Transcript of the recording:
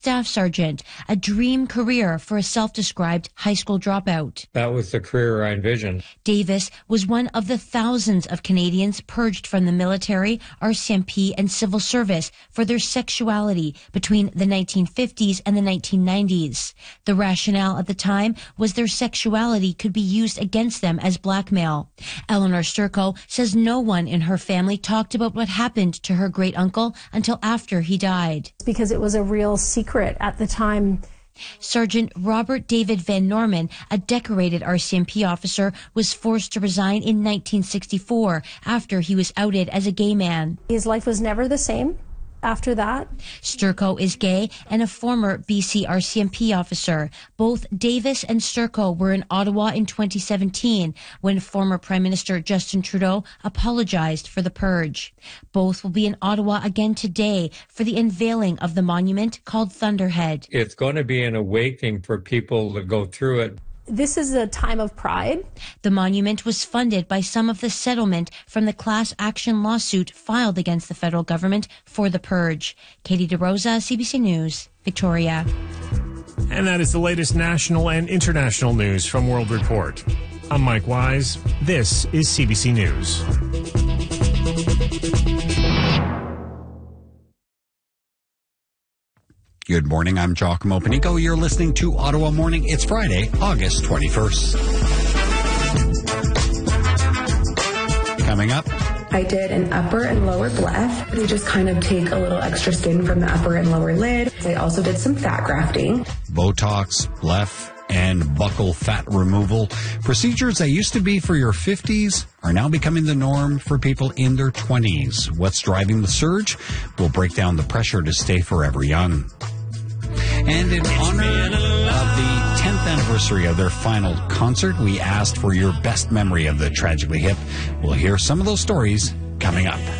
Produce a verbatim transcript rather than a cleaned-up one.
Staff Sergeant, a dream career for a self-described high school dropout. That was the career I envisioned. Davis was one of the thousands of Canadians purged from the military, R C M P, and civil service for their sexuality between the nineteen fifties and the nineteen nineties. The rationale at the time was their sexuality could be used against them as blackmail. Eleanor Sturckow says no one in her family talked about what happened to her great-uncle until after he died. Because it was a real secret at the time. Sergeant Robert David Van Norman, a decorated R C M P officer, was forced to resign in nineteen sixty-four after he was outed as a gay man. His life was never the same after that. Sturckow is gay and a former B C R C M P officer. Both Davis and Sturckow were in Ottawa in twenty seventeen when former Prime Minister Justin Trudeau apologized for the purge. Both will be in Ottawa again today for the unveiling of the monument called Thunderhead. It's going to be an awakening for people to go through it. This is a time of pride. The monument was funded by some of the settlement from the class action lawsuit filed against the federal government for the purge. Katie DeRosa, C B C News, Victoria. And that is the latest national and international news from World Report. I'm Mike Wise. This is C B C News. Good morning, I'm Giacomo Panico. You're listening to Ottawa Morning. It's Friday, August twenty-first. Coming up. I did an upper and lower bleph. They just kind of take a little extra skin from the upper and lower lid. I also did some fat grafting. Botox, bleph, and buccal fat removal. Procedures that used to be for your fifties are now becoming the norm for people in their twenties. What's driving the surge? We'll break down the pressure to stay forever young. And in honor of the tenth anniversary of their final concert, we asked for your best memory of the Tragically Hip. We'll hear some of those stories coming up.